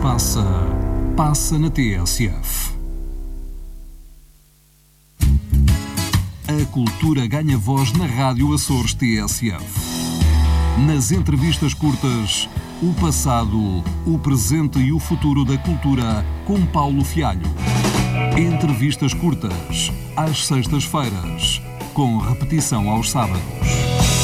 passa na TSF. A cultura ganha voz na Rádio Açores TSF. Nas entrevistas curtas, o passado, o presente e o futuro da cultura com Paulo Fialho. Entrevistas curtas, às sextas-feiras, com repetição aos sábados.